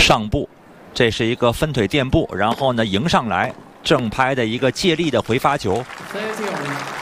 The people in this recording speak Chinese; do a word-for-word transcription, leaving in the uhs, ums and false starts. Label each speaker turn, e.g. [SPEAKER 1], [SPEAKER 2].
[SPEAKER 1] 上步，这是一个分腿垫步，然后呢迎上来，正拍的一个借力的回发球。